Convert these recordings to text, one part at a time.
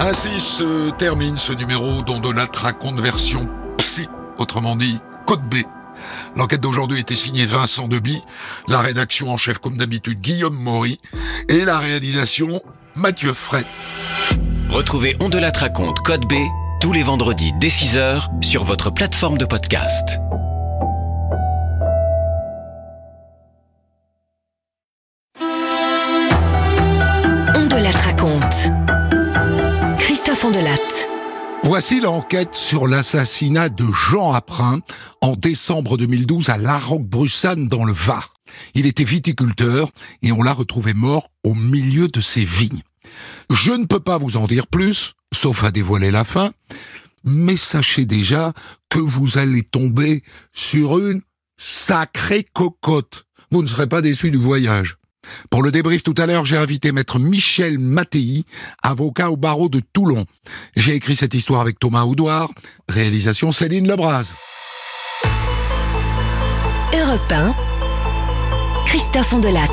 Ainsi se termine ce numéro dont de la raconte version psy, autrement dit Code B. L'enquête d'aujourd'hui était signée Vincent Deby, la rédaction en chef comme d'habitude Guillaume Maury et la réalisation Mathieu Fray. Retrouvez On de la raconte Code B tous les vendredis dès 6h sur votre plateforme de podcast. On de la raconte. Christophe Ondelat. Voici l'enquête sur l'assassinat de Jean Aprin en décembre 2012 à Laroque-Brussanne dans le Var. Il était viticulteur et on l'a retrouvé mort au milieu de ses vignes. Je ne peux pas vous en dire plus, sauf à dévoiler la fin, mais sachez déjà que vous allez tomber sur une sacrée cocotte. Vous ne serez pas déçus du voyage. Pour le débrief tout à l'heure, j'ai invité maître Michel Mattei, avocat au barreau de Toulon. J'ai écrit cette histoire avec Thomas Oudouard, réalisation Céline Lebras. Europe 1, Christophe Ondelat.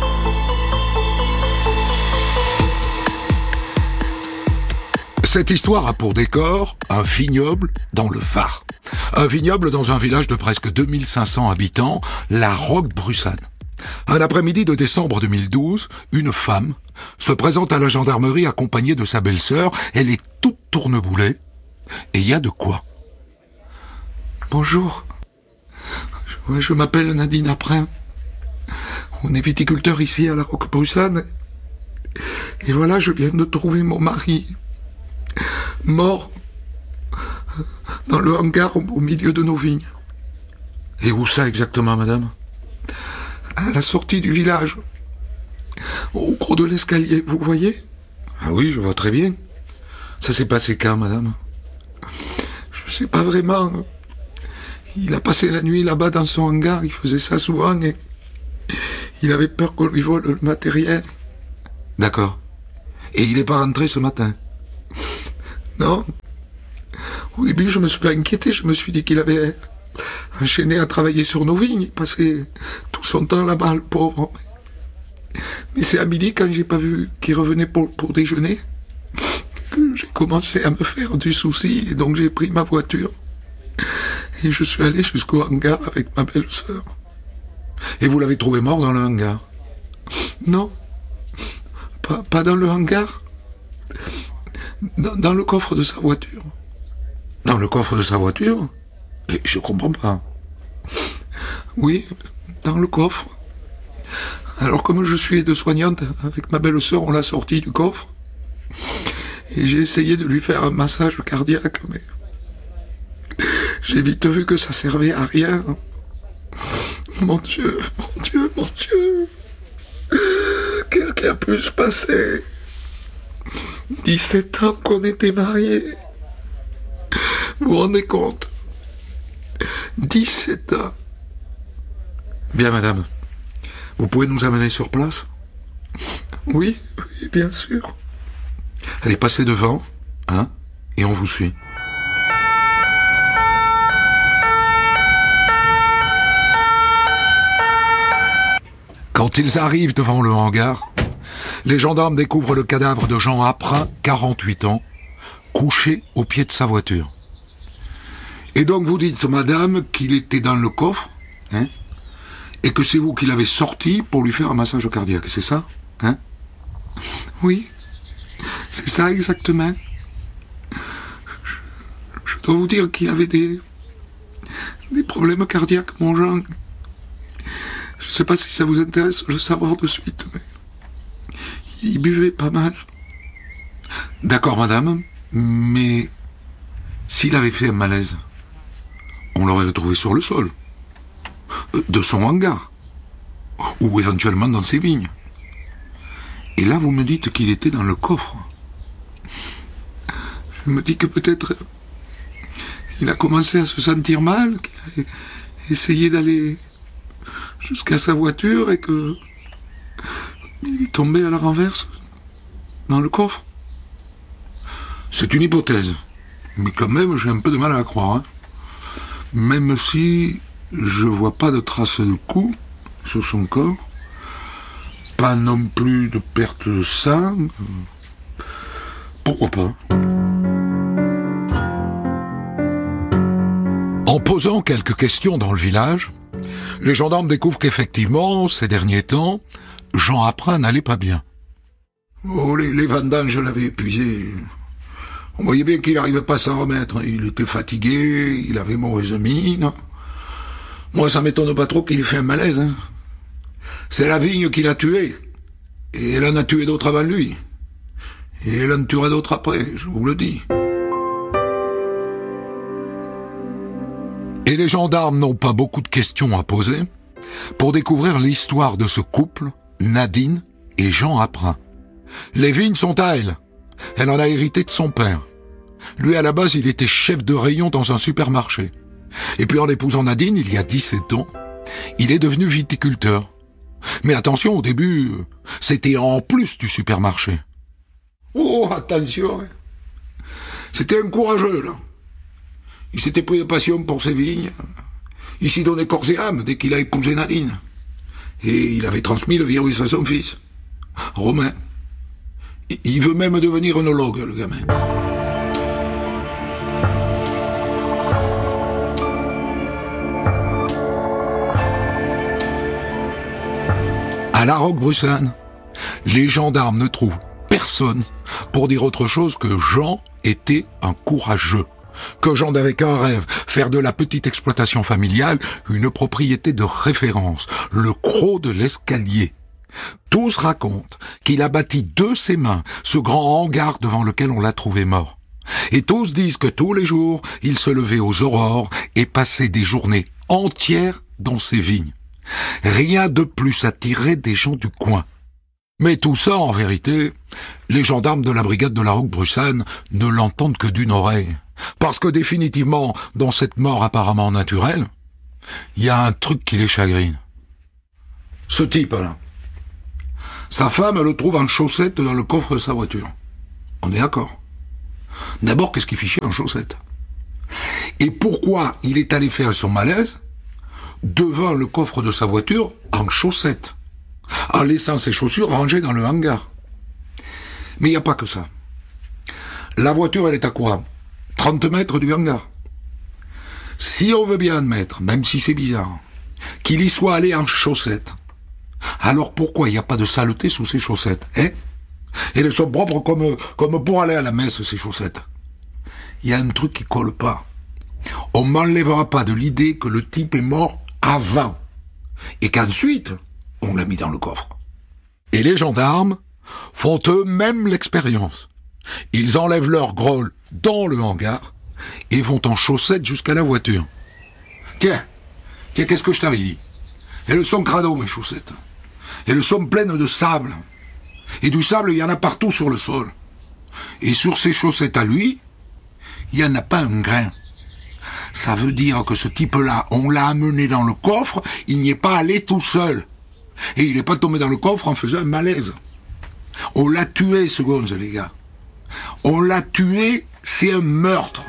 Cette histoire a pour décor un vignoble dans le Var. Un vignoble dans un village de presque 2500 habitants, Laroque-Brussanne. Un après-midi de décembre 2012, une femme se présente à la gendarmerie accompagnée de sa belle-sœur. Elle est toute tourneboulée et il y a de quoi. Bonjour, je m'appelle Nadine Aprin. On est viticulteur ici à Laroque-Brussanne. Et voilà, je viens de trouver mon mari mort dans le hangar au milieu de nos vignes. Et où ça exactement, madame ? À la sortie du village, au creux de l'escalier, vous voyez ? Ah oui, je vois très bien. Ça s'est passé quand, madame ? Je sais pas vraiment. Il a passé la nuit là-bas dans son hangar, il faisait ça souvent et il avait peur qu'on lui vole le matériel. D'accord. Et il n'est pas rentré ce matin ? Non. Au début, je me suis pas inquiété, je me suis dit qu'il avait enchaîné à travailler sur nos vignes, il passait tout son temps là-bas, le pauvre. Mais c'est à midi, quand j'ai pas vu qu'il revenait pour déjeuner, que j'ai commencé à me faire du souci, et donc j'ai pris ma voiture, et je suis allé jusqu'au hangar avec ma belle-sœur. Et vous l'avez trouvé mort dans le hangar ? Non, pas dans le hangar, dans le coffre de sa voiture. Dans le coffre de sa voiture ? Et je comprends pas. Oui, dans le coffre. Alors comme je suis aide-soignante, avec ma belle-sœur, on l'a sorti du coffre. Et j'ai essayé de lui faire un massage cardiaque, mais j'ai vite vu que ça servait à rien. Mon Dieu. Qu'est-ce qui a pu se passer ? 17 ans qu'on était mariés. Vous vous rendez compte ? 17 ans. Bien, madame. Vous pouvez nous amener sur place ? Oui, bien sûr. Allez, passez devant, hein, et on vous suit. Quand ils arrivent devant le hangar, les gendarmes découvrent le cadavre de Jean Aprin, 48 ans, couché au pied de sa voiture. Et donc vous dites, madame, qu'il était dans le coffre, hein, et que c'est vous qui l'avez sorti pour lui faire un massage cardiaque, c'est ça, hein ? Oui, c'est ça exactement. Je dois vous dire qu'il avait des problèmes cardiaques, mon Jean. Je ne sais pas si ça vous intéresse de le savoir de suite, mais il buvait pas mal. D'accord, madame, mais s'il avait fait un malaise, on l'aurait retrouvé sur le sol, de son hangar, ou éventuellement dans ses vignes. Et là, vous me dites qu'il était dans le coffre. Je me dis que peut-être il a commencé à se sentir mal, qu'il a essayé d'aller jusqu'à sa voiture et que il est tombé à la renverse dans le coffre. C'est une hypothèse, mais quand même, j'ai un peu de mal à la croire, hein. Même si je vois pas de traces de coups sur son corps, pas non plus de perte de sang, Pourquoi pas? En posant quelques questions dans le village, les gendarmes découvrent qu'effectivement, ces derniers temps, Jean Aprin n'allait pas bien. Oh, les vendanges l'avaient épuisé. On voyait bien qu'il n'arrivait pas à s'en remettre. Il était fatigué, il avait mauvaise mine. Moi, ça m'étonne pas trop qu'il ait fait un malaise. Hein. C'est la vigne qui l'a tué. Et elle en a tué d'autres avant lui. Et elle en tuera d'autres après, je vous le dis. Et les gendarmes n'ont pas beaucoup de questions à poser pour découvrir l'histoire de ce couple, Nadine et Jean Aprin. Les vignes sont à elle. Elle en a hérité de son père. Lui, à la base, il était chef de rayon dans un supermarché. Et puis en épousant Nadine, il y a 17 ans, il est devenu viticulteur. Mais attention, au début, c'était en plus du supermarché. Oh, attention. C'était un courageux, là. Il s'était pris de passion pour ses vignes. Il s'y donnait corps et âme dès qu'il a épousé Nadine. Et il avait transmis le virus à son fils, Romain. Il veut même devenir œnologue, le gamin. À La Roquebrussanne, les gendarmes ne trouvent personne pour dire autre chose que Jean était un courageux. Que Jean n'avait qu'un rêve, faire de la petite exploitation familiale une propriété de référence, le croc de l'escalier. Tous racontent qu'il a bâti de ses mains ce grand hangar devant lequel on l'a trouvé mort. Et tous disent que tous les jours, il se levait aux aurores et passait des journées entières dans ses vignes. Rien de plus à tirer des gens du coin. Mais tout ça, en vérité, les gendarmes de la brigade de La Roquebrussanne ne l'entendent que d'une oreille. Parce que définitivement, dans cette mort apparemment naturelle, il y a un truc qui les chagrine. Ce type-là, sa femme le trouve en chaussettes dans le coffre de sa voiture. On est d'accord. D'abord, qu'est-ce qu'il fichait en chaussettes? Et pourquoi il est allé faire son malaise devant le coffre de sa voiture en chaussettes, en laissant ses chaussures rangées dans le hangar? Mais il n'y a pas que ça. La voiture, elle est à quoi? 30 mètres du hangar. Si on veut bien admettre, même si c'est bizarre, qu'il y soit allé en chaussettes, alors pourquoi il n'y a pas de saleté sous ses chaussettes, hein? Elles sont propres comme pour aller à la messe, ces chaussettes. Il y a un truc qui colle pas. On m'enlèvera pas de l'idée que le type est mort avant, et qu'ensuite, on l'a mis dans le coffre. Et les gendarmes font eux-mêmes l'expérience. Ils enlèvent leur grolle dans le hangar et vont en chaussettes jusqu'à la voiture. Tiens, qu'est-ce que je t'avais dit? Elles sont crado, mes chaussettes. Elles sont pleines de sable. Et du sable, il y en a partout sur le sol. Et sur ces chaussettes à lui, il n'y en a pas un grain. Ça veut dire que ce type-là, on l'a amené dans le coffre, il n'y est pas allé tout seul. Et il n'est pas tombé dans le coffre en faisant un malaise. On l'a tué, ce gonze, les gars. On l'a tué, c'est un meurtre.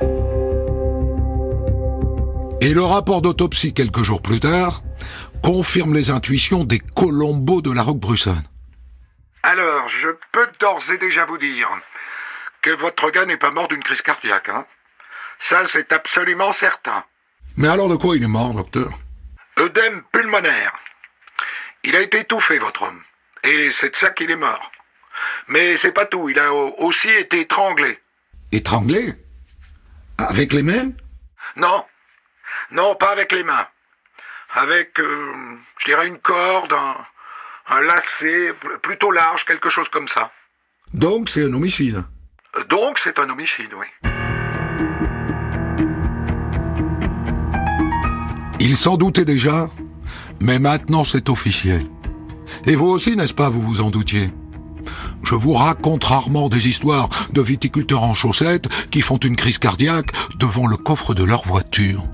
Et le rapport d'autopsie, quelques jours plus tard, confirme les intuitions des Colombos de La Roquebrussanne. Alors, je peux d'ores et déjà vous dire que votre gars n'est pas mort d'une crise cardiaque, hein. Ça, c'est absolument certain. Mais alors de quoi il est mort, docteur? Œdème pulmonaire. Il a été étouffé, votre homme. Et c'est de ça qu'il est mort. Mais c'est pas tout, il a aussi été étranglé. Étranglé? Avec les mains? Non. Non, pas avec les mains. Avec, je dirais, une corde, un lacet plutôt large, quelque chose comme ça. Donc c'est un homicide? Donc c'est un homicide, oui. Il s'en doutait déjà, mais maintenant c'est officiel. Et vous aussi, n'est-ce pas, vous vous en doutiez? Je vous raconte rarement des histoires de viticulteurs en chaussettes qui font une crise cardiaque devant le coffre de leur voiture.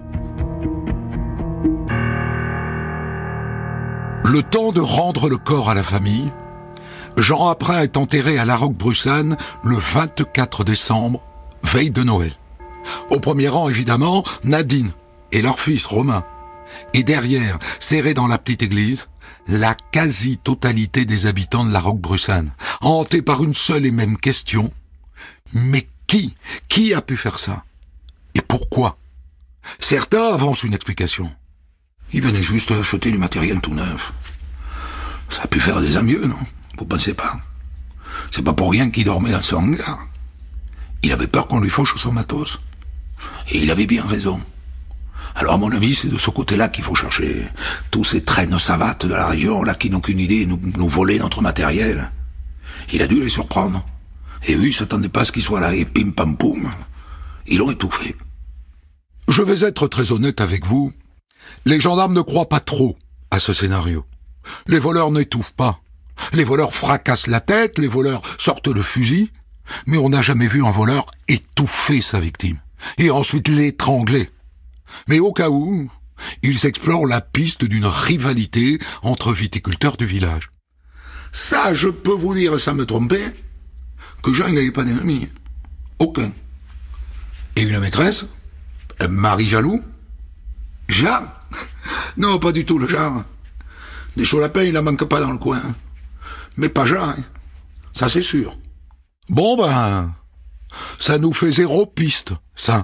Le temps de rendre le corps à la famille, Jean Aprin est enterré à La Roquebrussanne le 24 décembre, veille de Noël. Au premier rang, évidemment, Nadine et leur fils Romain. Et derrière, serré dans la petite église, la quasi-totalité des habitants de La Roquebrussanne, hantés par une seule et même question. Mais qui a pu faire ça? Et pourquoi? Certains avancent une explication. Il venait juste acheter du matériel tout neuf. Ça a pu faire des amieux, non? Vous pensez pas? C'est pas pour rien qu'il dormait dans son hangar. Il avait peur qu'on lui fauche son matos. Et il avait bien raison. Alors à mon avis, c'est de ce côté-là qu'il faut chercher tous ces traînes savates de la région, là, qui n'ont qu'une idée, nous voler notre matériel. Il a dû les surprendre. Et eux, ils s'attendaient pas à ce qu'ils soient là, et pim pam poum. Ils l'ont étouffé. Je vais être très honnête avec vous. Les gendarmes ne croient pas trop à ce scénario. Les voleurs n'étouffent pas. Les voleurs fracassent la tête, les voleurs sortent le fusil, mais on n'a jamais vu un voleur étouffer sa victime, et ensuite l'étrangler. Mais au cas où, ils explorent la piste d'une rivalité entre viticulteurs du village. Ça, je peux vous dire, sans me tromper, que Jean, il n'avait pas d'ennemis. Aucun. Et une maîtresse? Un mari jaloux? Jean? Non, pas du tout le genre. Des chauds lapins, il n'en manque pas dans le coin. Mais pas Jean, hein. Ça c'est sûr. Bon ben, ça nous fait 0 piste, ça.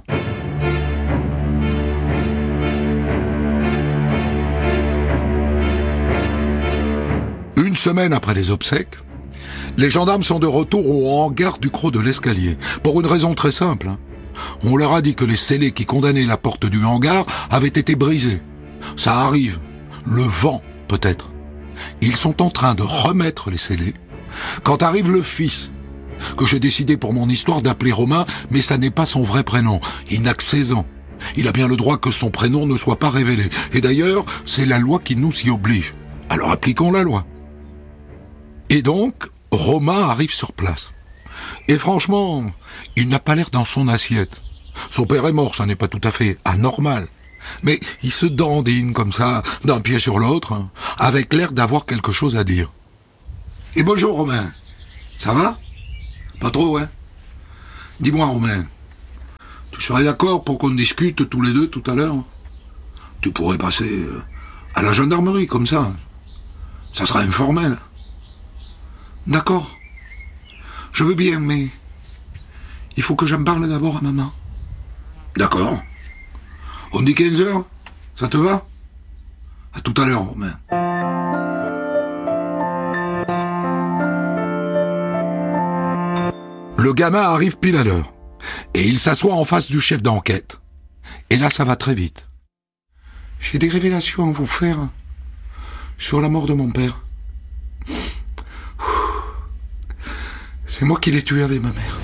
Une semaine après les obsèques, les gendarmes sont de retour au hangar du Crot de l'Escalier, pour une raison très simple. On leur a dit que les scellés qui condamnaient la porte du hangar avaient été brisés. Ça arrive. Le vent, peut-être. Ils sont en train de remettre les scellés, quand arrive le fils, que j'ai décidé pour mon histoire d'appeler Romain, mais ça n'est pas son vrai prénom. Il n'a que 16 ans. Il a bien le droit que son prénom ne soit pas révélé. Et d'ailleurs, c'est la loi qui nous y oblige. Alors appliquons la loi. Et donc, Romain arrive sur place. Et franchement, il n'a pas l'air dans son assiette. Son père est mort, ça n'est pas tout à fait anormal. Mais il se dandine comme ça, d'un pied sur l'autre, avec l'air d'avoir quelque chose à dire. Et bonjour Romain, ça va? Pas trop, hein? Dis-moi Romain, tu serais d'accord pour qu'on discute tous les deux tout à l'heure? Tu pourrais passer à la gendarmerie comme ça. Ça sera informel. D'accord. Je veux bien, mais il faut que j'en parle d'abord à maman. D'accord. On dit 15 heures? Ça te va? À tout à l'heure, Romain. Le gamin arrive pile à l'heure. Et il s'assoit en face du chef d'enquête. Et là, ça va très vite. J'ai des révélations à vous faire sur la mort de mon père. C'est moi qui l'ai tué avec ma mère.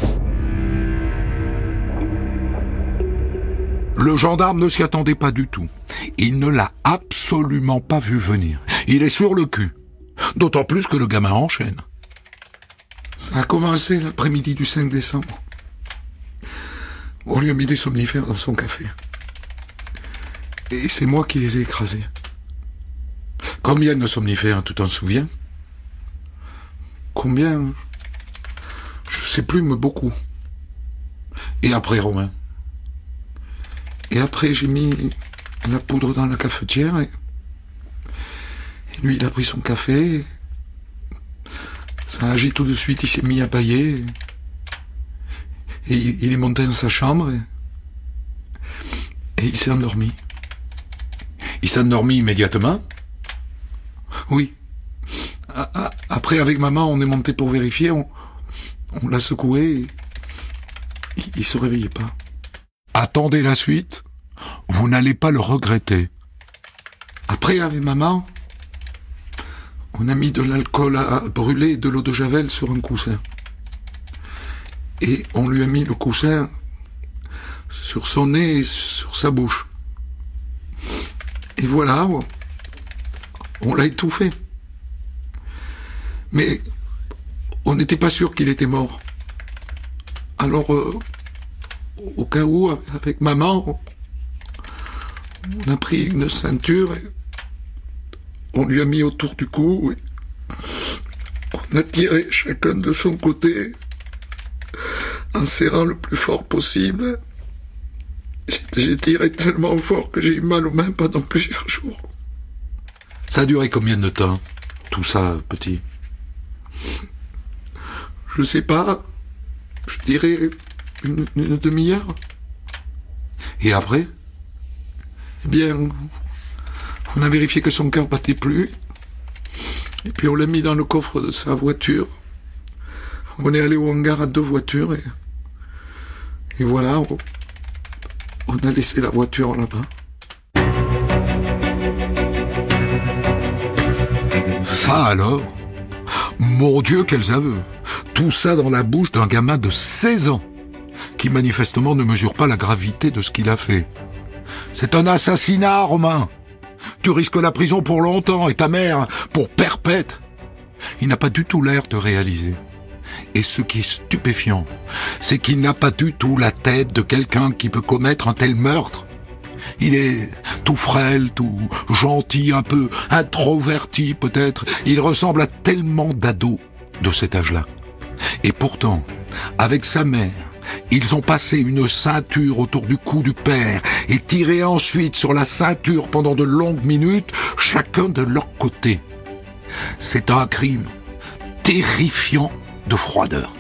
Le gendarme ne s'y attendait pas du tout. Il ne l'a absolument pas vu venir. Il est sur le cul. D'autant plus que le gamin enchaîne. Ça a commencé l'après-midi du 5 décembre. On lui a mis des somnifères dans son café. Et c'est moi qui les ai écrasés. Combien de somnifères, tu t'en souviens? Combien? Je sais plus, mais beaucoup. Et après, Romain? Et après, j'ai mis la poudre dans la cafetière et lui, il a pris son café. Ça a agi tout de suite, il s'est mis à bâiller. Et il est monté dans sa chambre et il s'est endormi. Il s'est endormi immédiatement. Oui. Après, avec maman, on est monté pour vérifier. On l'a secoué. Il se réveillait pas. Attendez la suite. Vous n'allez pas le regretter. Après, avec maman, on a mis de l'alcool à brûler et de l'eau de javel sur un coussin. Et on lui a mis le coussin sur son nez et sur sa bouche. Et voilà, on l'a étouffé. Mais on n'était pas sûr qu'il était mort. Alors, au cas où, avec maman, on a pris une ceinture et on lui a mis autour du cou et on a tiré chacun de son côté en serrant le plus fort possible. J'ai tiré tellement fort que j'ai eu mal aux mains pendant plusieurs jours. Ça a duré combien de temps, tout ça, petit? Je sais pas. je dirais une demi-heure. Et après, eh bien, on a vérifié que son cœur battait plus. Et puis on l'a mis dans le coffre de sa voiture. On est allé au hangar à 2 voitures et voilà, on a laissé la voiture là-bas. Ça alors, mon Dieu, quels aveux! Tout ça dans la bouche d'un gamin de 16 ans, qui manifestement ne mesure pas la gravité de ce qu'il a fait. C'est un assassinat, Romain! Tu risques la prison pour longtemps et ta mère pour perpète. Il n'a pas du tout l'air de réaliser. Et ce qui est stupéfiant, c'est qu'il n'a pas du tout la tête de quelqu'un qui peut commettre un tel meurtre. Il est tout frêle, tout gentil, un peu introverti peut-être. Il ressemble à tellement d'ados de cet âge-là. Et pourtant, avec sa mère, ils ont passé une ceinture autour du cou du père et tiré ensuite sur la ceinture pendant de longues minutes, chacun de leur côté. C'est un crime terrifiant de froideur.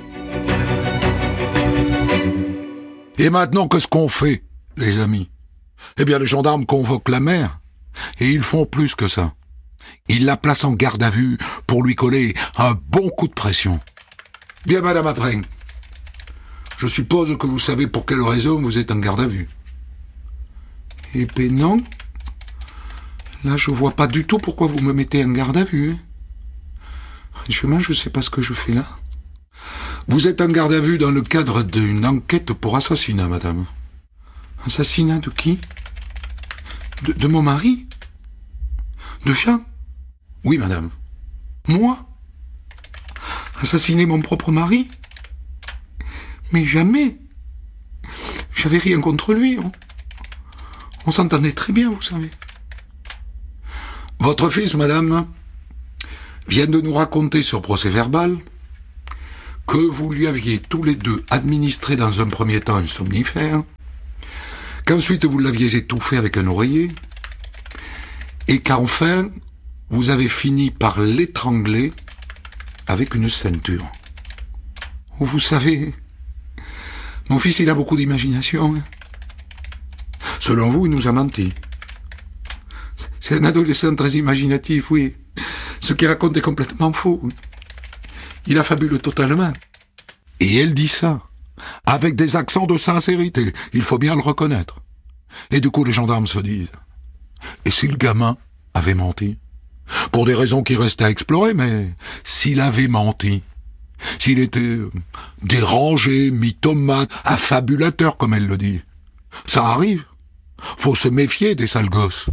Et maintenant, qu'est-ce qu'on fait, les amis? Eh bien, les gendarmes convoquent la mère, et ils font plus que ça. Ils la placent en garde à vue pour lui coller un bon coup de pression. Bien, madame Apren, je suppose que vous savez pour quelle raison vous êtes en garde à vue. Eh ben non. Là, je vois pas du tout pourquoi vous me mettez en garde à vue. Franchement, je sais pas ce que je fais là. Vous êtes en garde à vue dans le cadre d'une enquête pour assassinat, madame. Assassinat de qui? De mon mari? De Jean? Oui, madame. Moi? Assassiner mon propre mari? Mais jamais. J'avais rien contre lui. On s'entendait très bien, vous savez. Votre fils, madame, vient de nous raconter sur procès-verbal que vous lui aviez tous les deux administré dans un premier temps un somnifère, qu'ensuite vous l'aviez étouffé avec un oreiller, et qu'enfin, vous avez fini par l'étrangler avec une ceinture. Vous savez, mon fils, il a beaucoup d'imagination. Selon vous, il nous a menti. C'est un adolescent très imaginatif, oui. Ce qu'il raconte est complètement faux. Il a fabulé totalement. Et elle dit ça, avec des accents de sincérité, il faut bien le reconnaître. Et du coup, les gendarmes se disent, et si le gamin avait menti? Pour des raisons qui restent à explorer, mais s'il avait menti, s'il était dérangé, mythomane, affabulateur, comme elle le dit, ça arrive. Faut se méfier des sales gosses.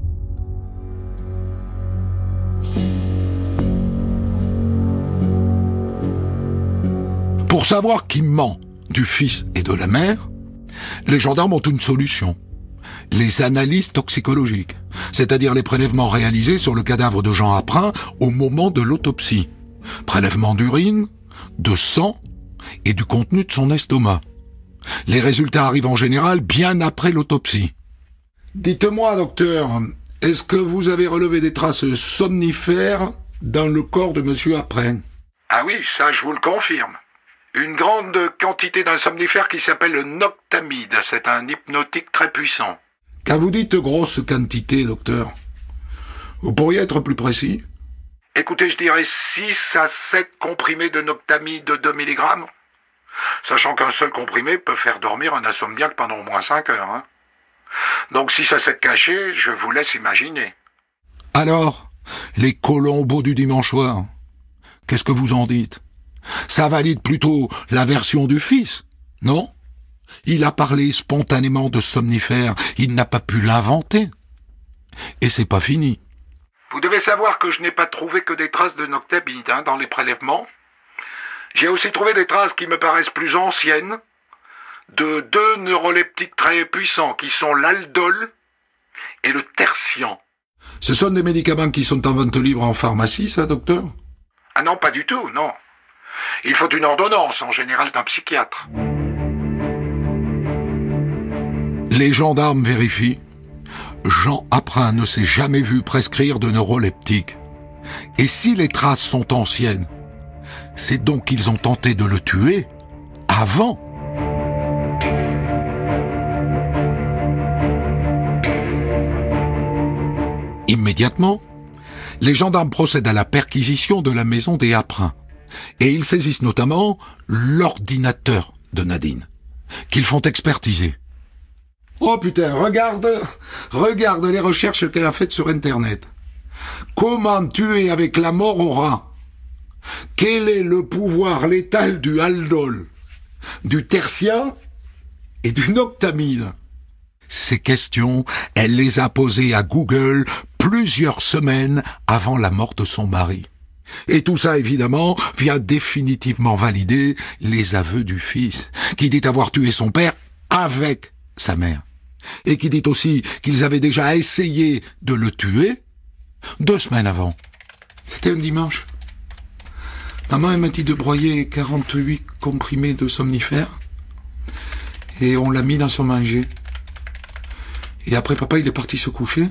Pour savoir qui ment du fils et de la mère, les gendarmes ont une solution. Les analyses toxicologiques, c'est-à-dire les prélèvements réalisés sur le cadavre de Jean Apren au moment de l'autopsie. Prélèvement d'urine, de sang et du contenu de son estomac. Les résultats arrivent en général bien après l'autopsie. Dites-moi, docteur, est-ce que vous avez relevé des traces somnifères dans le corps de monsieur Apren? Ah oui, ça je vous le confirme. Une grande quantité d'un somnifère qui s'appelle le noctamide. C'est un hypnotique très puissant. Quand vous dites grosse quantité, docteur, vous pourriez être plus précis? Écoutez, je dirais 6 à 7 comprimés de noctamide de 2 mg. Sachant qu'un seul comprimé peut faire dormir un insomniaque pendant au moins 5 heures. Hein. Donc 6 à 7 cachets, je vous laisse imaginer. Alors, les colombos du dimanche soir, qu'est-ce que vous en dites? Ça valide plutôt la version du fils, non? Il a parlé spontanément de somnifère, il n'a pas pu l'inventer. Et c'est pas fini. Vous devez savoir que je n'ai pas trouvé que des traces de noctamide dans les prélèvements. J'ai aussi trouvé des traces qui me paraissent plus anciennes, de 2 neuroleptiques très puissants, qui sont l'aldol et le tertian. Ce sont des médicaments qui sont en vente libre en pharmacie, ça, docteur? Ah non, pas du tout, non. Il faut une ordonnance, en général, d'un psychiatre. Les gendarmes vérifient. Jean Apren ne s'est jamais vu prescrire de neuroleptiques. Et si les traces sont anciennes, c'est donc qu'ils ont tenté de le tuer avant. Immédiatement, les gendarmes procèdent à la perquisition de la maison des Aprins. Et ils saisissent notamment l'ordinateur de Nadine, qu'ils font expertiser. Oh putain, regarde les recherches qu'elle a faites sur Internet. Comment tuer avec la mort au rat? Quel est le pouvoir létal du Haldol, du tertien et du noctamide? Ces questions, elle les a posées à Google plusieurs semaines avant la mort de son mari. Et tout ça, évidemment, vient définitivement valider les aveux du fils, qui dit avoir tué son père avec sa mère. Et qui dit aussi qu'ils avaient déjà essayé de le tuer 2 semaines avant. C'était un dimanche. Maman, elle m'a dit de broyer 48 comprimés de somnifères. Et on l'a mis dans son manger. Et après, papa, il est parti se coucher.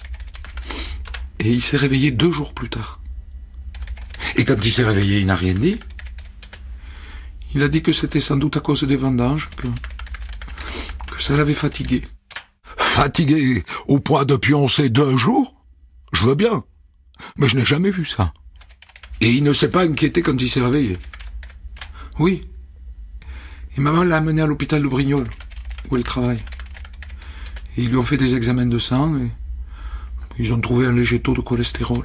Et il s'est réveillé 2 jours plus tard. Et quand il s'est réveillé, il n'a rien dit. Il a dit que c'était sans doute à cause des vendanges, que ça l'avait fatigué. Fatigué au point de pioncer 2 jours? Je veux bien. Mais je n'ai jamais vu ça. Et il ne s'est pas inquiété quand il s'est réveillé. Oui. Et maman l'a amené à l'hôpital de Brignoles, où elle travaille. Et ils lui ont fait des examens de sang et ils ont trouvé un léger taux de cholestérol.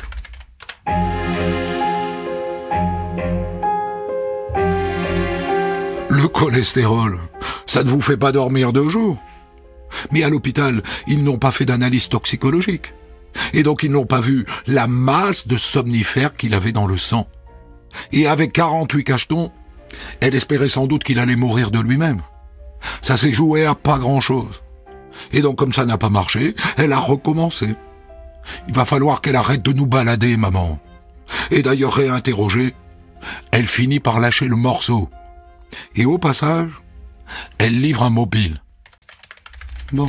Le cholestérol, ça ne vous fait pas dormir 2 jours. Mais à l'hôpital, ils n'ont pas fait d'analyse toxicologique. Et donc ils n'ont pas vu la masse de somnifères qu'il avait dans le sang. Et avec 48 cachetons, elle espérait sans doute qu'il allait mourir de lui-même. Ça s'est joué à pas grand-chose. Et donc comme ça n'a pas marché, elle a recommencé. Il va falloir qu'elle arrête de nous balader, maman. Et d'ailleurs réinterrogée, elle finit par lâcher le morceau. Et au passage, elle livre un mobile. Bon.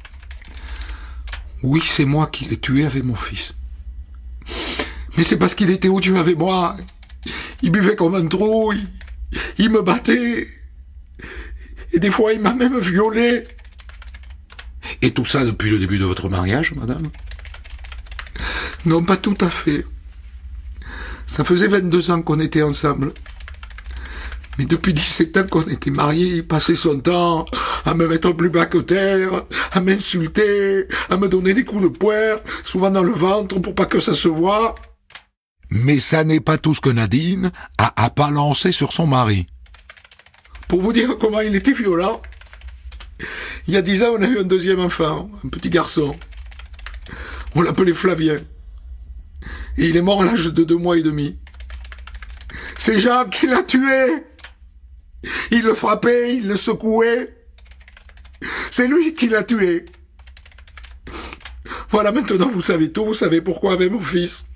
Oui, c'est moi qui l'ai tué avec mon fils. Mais c'est parce qu'il était odieux avec moi. Il buvait comme un trou, il me battait. Et des fois, il m'a même violé. Et tout ça depuis le début de votre mariage, madame? Non, pas tout à fait. Ça faisait 22 ans qu'on était ensemble. Mais depuis 17 ans qu'on était mariés, il passait son temps à me mettre plus bas que terre, à m'insulter, à me donner des coups de poing, souvent dans le ventre pour pas que ça se voie. Mais ça n'est pas tout ce que Nadine a balancé sur son mari. Pour vous dire comment il était violent, il y a 10 ans, on a eu un 2e enfant, un petit garçon. On l'appelait Flavien. Et il est mort à l'âge de 2 mois et demi. C'est Jacques qui l'a tué. Il le frappait, il le secouait. C'est lui qui l'a tué. Voilà, maintenant vous savez tout, vous savez pourquoi avec mon fils.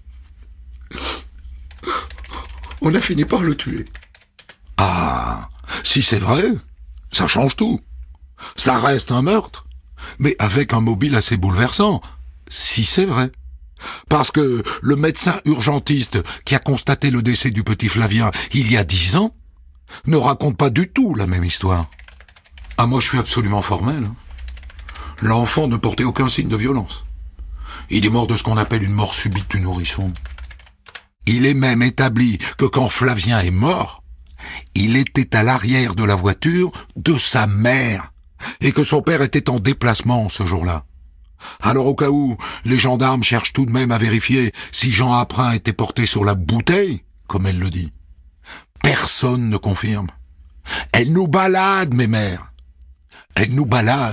On a fini par le tuer. Ah, si c'est vrai, ça change tout. Ça reste un meurtre, mais avec un mobile assez bouleversant, si c'est vrai. Parce que le médecin urgentiste qui a constaté le décès du petit Flavien il y a 10 ans ne raconte pas du tout la même histoire. Ah, moi je suis absolument formel. L'enfant ne portait aucun signe de violence. Il est mort de ce qu'on appelle une mort subite du nourrisson. Il est même établi que quand Flavien est mort, il était à l'arrière de la voiture de sa mère et que son père était en déplacement ce jour-là. Alors au cas où, les gendarmes cherchent tout de même à vérifier si Jean Aprins était porté sur la bouteille, comme elle le dit. Personne ne confirme. Elle nous balade, mes mères. Elle nous balade.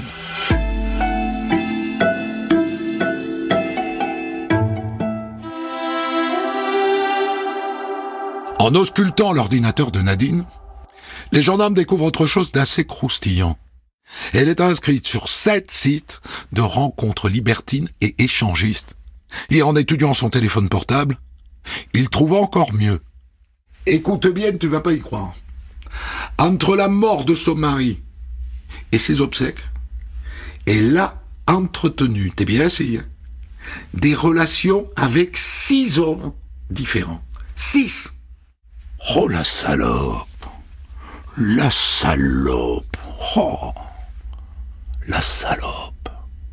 En auscultant l'ordinateur de Nadine, les gendarmes découvrent autre chose d'assez croustillant. Elle est inscrite sur 7 sites de rencontres libertines et échangistes. Et en étudiant son téléphone portable, il trouve encore mieux. Écoute bien, tu vas pas y croire. Entre la mort de son mari et ses obsèques, elle a entretenu, t'es bien assis, des relations avec 6 hommes différents. 6. Oh la salope! La salope. Oh, la salope.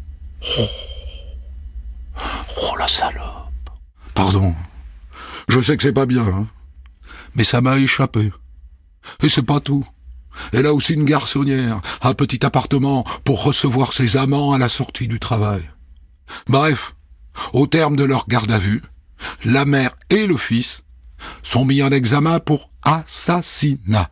Oh, la salope. Pardon, je sais que c'est pas bien, hein, mais ça m'a échappé. Et c'est pas tout. Elle a aussi une garçonnière, un petit appartement pour recevoir ses amants à la sortie du travail. Bref, au terme de leur garde à vue, la mère et le fils sont mis en examen pour assassinat.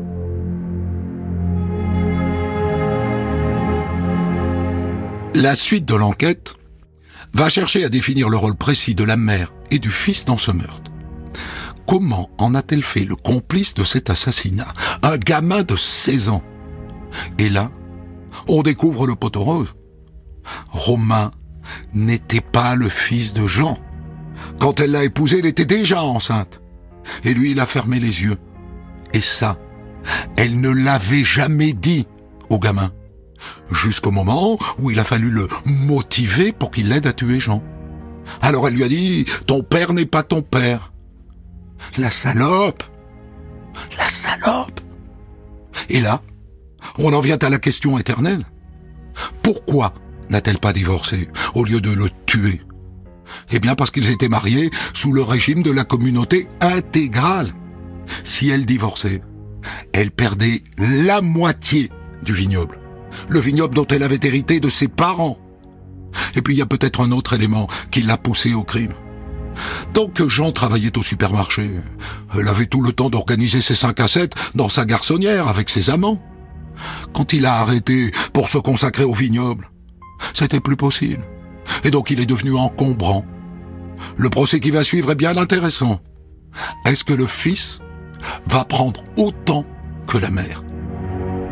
La suite de l'enquête va chercher à définir le rôle précis de la mère et du fils dans ce meurtre. Comment en a-t-elle fait le complice de cet assassinat? Un gamin de 16 ans. Et là, on découvre le poteau rose. Romain n'était pas le fils de Jean. Quand elle l'a épousé, elle était déjà enceinte. Et lui, il a fermé les yeux. Et ça, elle ne l'avait jamais dit au gamin. Jusqu'au moment où il a fallu le motiver pour qu'il l'aide à tuer Jean. Alors elle lui a dit « Ton père n'est pas ton père ». La salope! La salope! Et là, on en vient à la question éternelle. Pourquoi n'a-t-elle pas divorcé au lieu de le tuer? Eh bien parce qu'ils étaient mariés sous le régime de la communauté intégrale. Si elle divorçait, elle perdait la moitié du vignoble. Le vignoble dont elle avait hérité de ses parents. Et puis il y a peut-être un autre élément qui l'a poussée au crime. Tant que Jean travaillait au supermarché, elle avait tout le temps d'organiser ses 5 à 7 dans sa garçonnière avec ses amants. Quand il a arrêté pour se consacrer au vignoble, c'était plus possible. Et donc il est devenu encombrant. Le procès qui va suivre est bien intéressant. Est-ce que le fils va prendre autant que la mère ?